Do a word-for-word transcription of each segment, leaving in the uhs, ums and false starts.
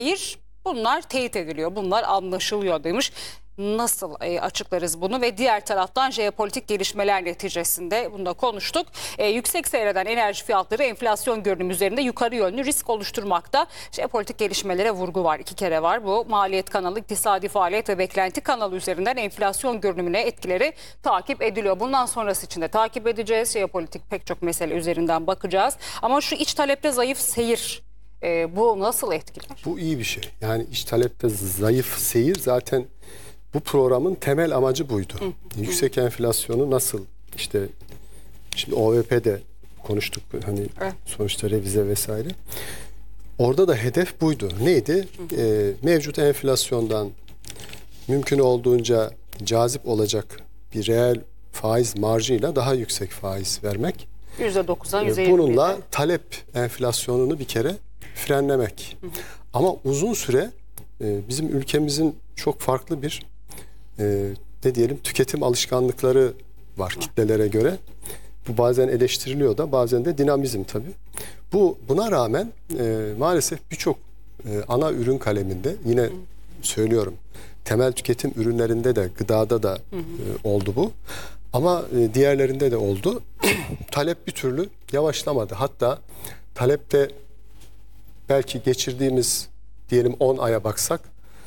Bir, bunlar teyit ediliyor, bunlar anlaşılıyor demiş. Nasıl e, açıklarız bunu ve diğer taraftan jeopolitik gelişmeler neticesinde bunu da konuştuk. E, yüksek seyreden enerji fiyatları enflasyon görünümü üzerinde yukarı yönlü risk oluşturmakta. Jeopolitik gelişmelere vurgu var, iki kere var. Bu maliyet kanalı, iktisadi faaliyet ve beklenti kanalı üzerinden enflasyon görünümüne etkileri takip ediliyor. Bundan sonrası için de takip edeceğiz. Jeopolitik pek çok mesele üzerinden bakacağız. Ama şu iç talepte zayıf seyir, e, bu nasıl etkiler? Bu iyi bir şey. Yani iç talepte zayıf seyir zaten bu programın temel amacı buydu. Hı, hı. Yüksek enflasyonu nasıl, işte şimdi O V P'de konuştuk hani, evet. Sonuçta revize vesaire. Orada da hedef buydu. Neydi? Hı hı. Ee, mevcut enflasyondan mümkün olduğunca cazip olacak bir reel faiz marjıyla daha yüksek faiz vermek. yüzde dokuzdan yüzde yirmi. Bununla talep enflasyonunu bir kere frenlemek. Hı hı. Ama uzun süre e, bizim ülkemizin çok farklı bir e, ne diyelim tüketim alışkanlıkları var kitlelere göre. Bu bazen eleştiriliyor da bazen de dinamizm tabii. Bu buna rağmen e, maalesef birçok e, ana ürün kaleminde yine hı. söylüyorum temel tüketim ürünlerinde de gıdada da hı hı. E, oldu bu. Ama e, diğerlerinde de oldu. Talep bir türlü yavaşlamadı. Hatta talepte belki geçirdiğimiz diyelim on aya baksak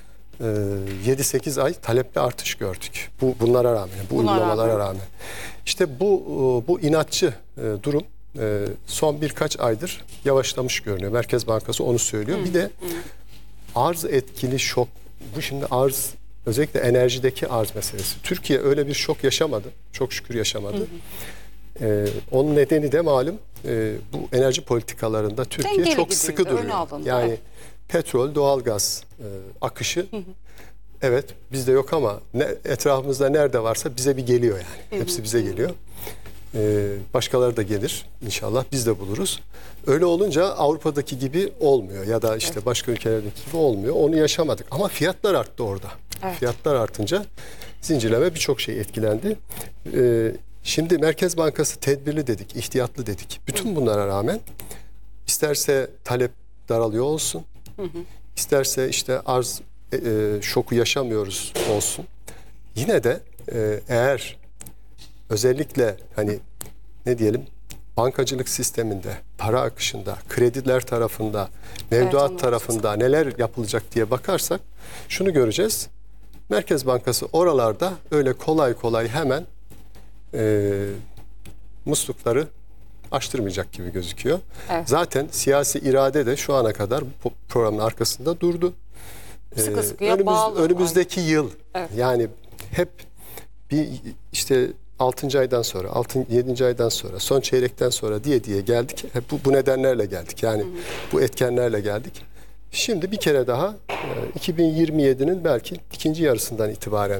yedi sekiz ay talepte artış gördük. Bu bunlara rağmen, bu Buna uygulamalara rağmen. rağmen. İşte bu bu inatçı durum son birkaç aydır yavaşlamış görünüyor. Merkez Bankası onu söylüyor. Hı, bir de hı. arz etkili şok. Bu şimdi arz, özellikle enerjideki arz meselesi. Türkiye öyle bir şok yaşamadı. Çok şükür yaşamadı. Hı hı. Ee, onun nedeni de malum e, bu enerji politikalarında Türkiye Dengeli çok sıkı duruyor. Yani evet. petrol, doğalgaz e, akışı hı hı. evet bizde yok ama ne, etrafımızda nerede varsa bize bir geliyor yani. Hı hı. Hepsi bize geliyor. Ee, başkaları da gelir inşallah, biz de buluruz. Öyle olunca Avrupa'daki gibi olmuyor ya da işte evet. başka ülkelerdeki gibi olmuyor. Onu yaşamadık ama fiyatlar arttı orada. Evet. Fiyatlar artınca zincirleme birçok şey etkilendi. Ee, Şimdi Merkez Bankası tedbirli dedik, ihtiyatlı dedik. Bütün bunlara rağmen isterse talep daralıyor olsun, hı hı. isterse işte arz e, e, şoku yaşamıyoruz olsun. Yine de e, eğer özellikle hani ne diyelim bankacılık sisteminde, para akışında, krediler tarafında, mevduat evet, tarafında neler yapılacak diye bakarsak şunu göreceğiz. Merkez Bankası oralarda öyle kolay kolay hemen E, muslukları açtırmayacak gibi gözüküyor. Evet. Zaten siyasi irade de şu ana kadar bu programın arkasında durdu. Sıkı sıkıya Önümüz, bağlı. önümüzdeki Aynen. yıl evet. yani hep bir işte altıncı aydan sonra, yedinci aydan sonra, son çeyrekten sonra diye diye geldik. Hep bu, bu nedenlerle geldik. Yani hı hı. bu etkenlerle geldik. Şimdi bir kere daha iki bin yirmi yedi'nin belki ikinci yarısından itibaren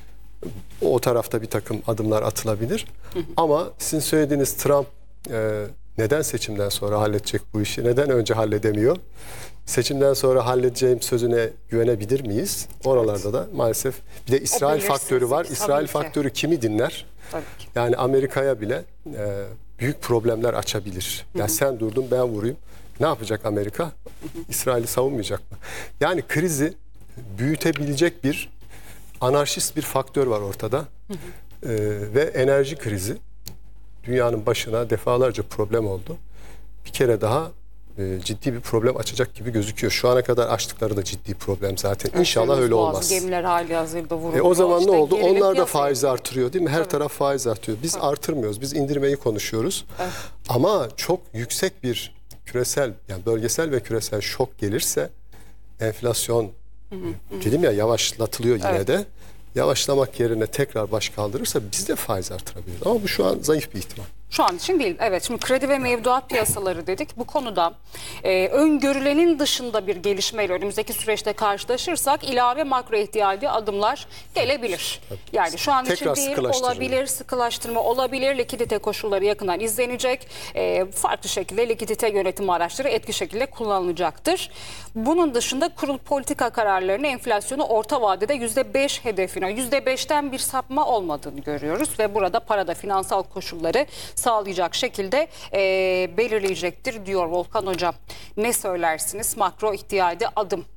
o tarafta bir takım adımlar atılabilir. Hı hı. Ama sizin söylediğiniz Trump e, neden seçimden sonra halledecek bu işi? Neden önce halledemiyor? Seçimden sonra halledeceğim sözüne güvenebilir miyiz? Oralarda evet. da maalesef bir de İsrail faktörü var. İsrail faktörü kimi dinler? Yani Amerika'ya bile e, büyük problemler açabilir. Hı hı. Yani sen durdun ben vurayım. Ne yapacak Amerika? İsrail'i savunmayacak mı? Yani krizi büyütebilecek bir anarşist bir faktör var ortada. Hı hı. Ee, ve enerji krizi dünyanın başına defalarca problem oldu. Bir kere daha e, ciddi bir problem açacak gibi gözüküyor. Şu ana kadar açtıkları da ciddi problem zaten. Evet, İnşallah öyle olmaz. Gemiler hali hazırda vuruldu. E, o zaman işte ne oldu? Onlar da faiz yapıyor. artırıyor değil mi? Her evet. taraf faiz artıyor. Biz evet. artırmıyoruz. Biz indirmeyi konuşuyoruz. Evet. Ama çok yüksek bir küresel, yani bölgesel ve küresel şok gelirse enflasyon, hı hı. dedim ya, yavaşlatılıyor yine evet. de. Yavaşlamak yerine tekrar baş kaldırırsa biz de faiz artırabiliriz. Ama bu şu an zayıf bir ihtimal. Şu an için değil. Evet, şimdi kredi ve mevduat piyasaları dedik. Bu konuda e, öngörülenin dışında bir gelişmeyle önümüzdeki süreçte karşılaşırsak ilave makro ihtiyacı adımlar gelebilir. Tabii. Yani şu an Tekrar için değil, olabilir, sıkılaştırma olabilir, likidite koşulları yakından izlenecek. E, farklı şekilde likidite yönetimi araçları etki şekilde kullanılacaktır. Bunun dışında kurul politika kararlarını enflasyonu orta vadede yüzde beş hedefine, yüzde beşten bir sapma olmadığını görüyoruz ve burada parada finansal koşulları sağlayacak şekilde e, belirleyecektir diyor Volkan Hocam. Ne söylersiniz? Makro ihtiyacı adım